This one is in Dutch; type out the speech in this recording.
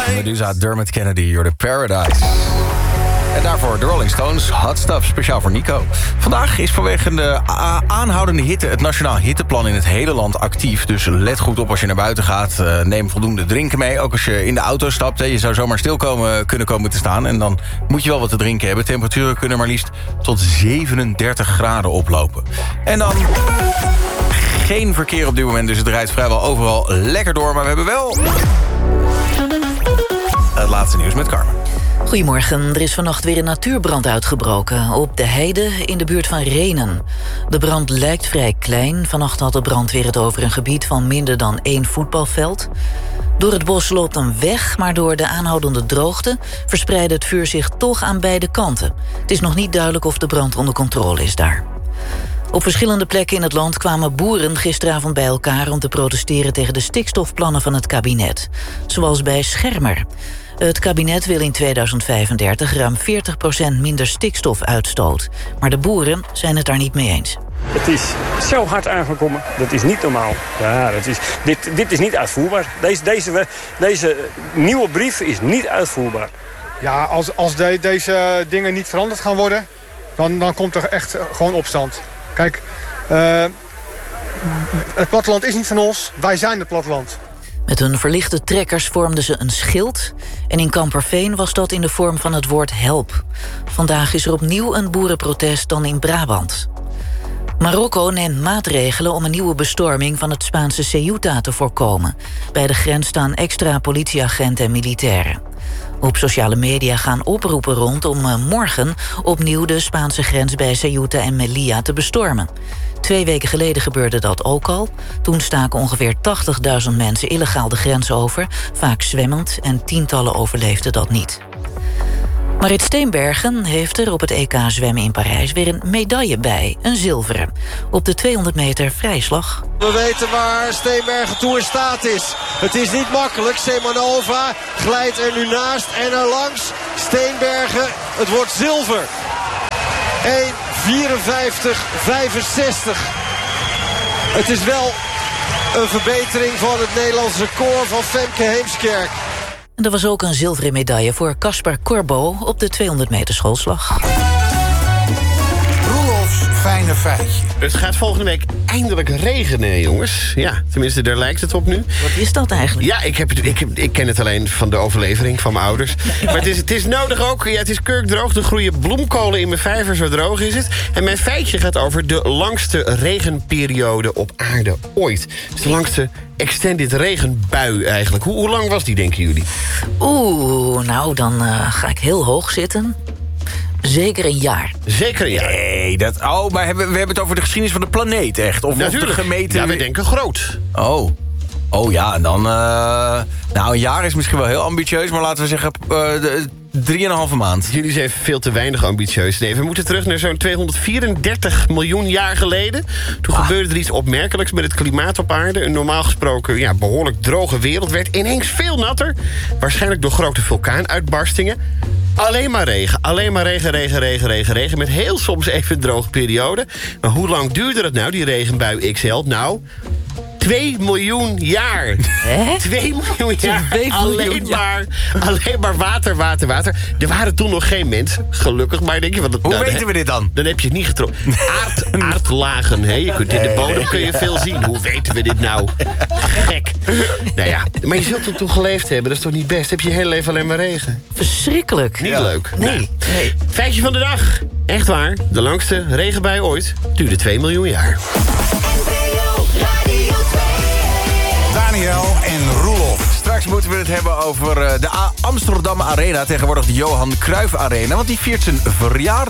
Medusa, Dermot Kennedy, You're the Paradise. En daarvoor de Rolling Stones, Hot Stuff, speciaal voor Nico. Vandaag is vanwege de aanhoudende hitte het Nationaal Hitteplan in het hele land actief. Dus let goed op als je naar buiten gaat. Neem voldoende drinken mee. Ook als je in de auto stapt. Je zou zomaar stil kunnen komen te staan. En dan moet je wel wat te drinken hebben. Temperaturen kunnen maar liefst tot 37 graden oplopen. En dan geen verkeer op dit moment. Dus het rijdt vrijwel overal lekker door. Maar we hebben wel het laatste nieuws met Carmen. Goedemorgen, er is vannacht weer een natuurbrand uitgebroken. Op de heide in de buurt van Rhenen. De brand lijkt vrij klein. Vannacht had de brandweer het over een gebied van minder dan 1 voetbalveld. Door het bos loopt een weg, maar door de aanhoudende droogte verspreidde het vuur zich toch aan beide kanten. Het is nog niet duidelijk of de brand onder controle is daar. Op verschillende plekken in het land kwamen boeren gisteravond bij elkaar om te protesteren tegen de stikstofplannen van het kabinet. Zoals bij Schermer. Het kabinet wil in 2035 ruim 40% minder stikstofuitstoot. Maar de boeren zijn het daar niet mee eens. Het is zo hard aangekomen, dat is niet normaal. Ja, dit is niet uitvoerbaar. Deze nieuwe brief is niet uitvoerbaar. Ja, als deze dingen niet veranderd gaan worden, dan komt er echt gewoon opstand. Kijk, het platteland is niet van ons, wij zijn het platteland. Met hun verlichte trekkers vormden ze een schild. En in Kamperveen was dat in de vorm van het woord help. Vandaag is er opnieuw een boerenprotest dan in Brabant. Marokko neemt maatregelen om een nieuwe bestorming van het Spaanse Ceuta te voorkomen. Bij de grens staan extra politieagenten en militairen. Op sociale media gaan oproepen rond om morgen opnieuw de Spaanse grens bij Ceuta en Melilla te bestormen. 2 weken geleden gebeurde dat ook al. Toen staken ongeveer 80.000 mensen illegaal de grens over, vaak zwemmend, en tientallen overleefden dat niet. Marit Steenbergen heeft er op het EK zwemmen in Parijs weer een medaille bij, een zilveren, op de 200 meter vrijslag. We weten waar Steenbergen toe in staat is. Het is niet makkelijk. Semanova glijdt er nu naast en er langs. Steenbergen, het wordt zilver. 1:54:65. Het is wel een verbetering van het Nederlands record van Femke Heemskerk. En er was ook een zilveren medaille voor Caspar Corbo op de 200 meter schoolslag. Roelofs fijne feitje. Het gaat volgende week eindelijk regenen, jongens. Ja, tenminste, daar lijkt het op nu. Wat is dat eigenlijk? Ja, ik ken het alleen van de overlevering van mijn ouders. Maar het is nodig ook. Ja, het is kurkdroog. Er groeien bloemkolen in mijn vijver, zo droog is het. En mijn feitje gaat over de langste regenperiode op aarde ooit. Het is de langste extended regenbui eigenlijk. Hoe lang was die, denken jullie? Nou, dan ga ik heel hoog zitten. Zeker een jaar. Zeker een jaar. Nee, maar we hebben het over de geschiedenis van de planeet, echt? Of natuurlijk. Of de gemeten... Ja, we denken groot. Oh ja, en dan... een jaar is misschien wel heel ambitieus, maar laten we zeggen 3,5 maand. Jullie zijn veel te weinig ambitieus. Nee, we moeten terug naar zo'n 234 miljoen jaar geleden. Toen gebeurde er iets opmerkelijks met het klimaat op aarde. Een normaal gesproken behoorlijk droge wereld werd ineens veel natter. Waarschijnlijk door grote vulkaanuitbarstingen. Alleen maar regen. Alleen maar regen. Met heel soms even een droge periode. Maar hoe lang duurde het nou, die regenbui XL? Nou, 2 miljoen jaar. Hè? 2 miljoen jaar. 2 miljoen Alleen maar water. Er waren toen nog geen mensen, gelukkig. Maar denk je, hoe weten we dit dan? Dan heb je het niet getroffen. Aardlagen, hè? Je kunt in de bodem kun je veel zien. Hoe weten we dit nou? Gek. Nou ja, maar je zult er toen geleefd hebben. Dat is toch niet best? Heb je je hele leven alleen maar regen? Verschrikkelijk. Niet leuk. Nee. Feitje van de dag. Echt waar. De langste regenbui ooit duurde 2 miljoen jaar. Daniel en Roelof. Straks moeten we het hebben over de Amsterdam Arena. Tegenwoordig de Johan Cruijff Arena. Want die viert zijn verjaardag.